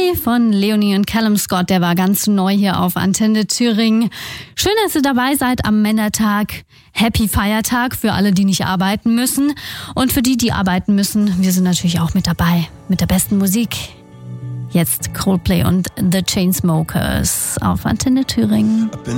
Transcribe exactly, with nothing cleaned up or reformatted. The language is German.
Coldplay von Leonie und Callum Scott, der war ganz neu hier auf Antenne Thüringen. Schön, dass ihr dabei seid am Männertag. Happy Feiertag für alle, die nicht arbeiten müssen. Und für die, die arbeiten müssen, wir sind natürlich auch mit dabei. Mit der besten Musik. Jetzt Coldplay und The Chainsmokers auf Antenne Thüringen.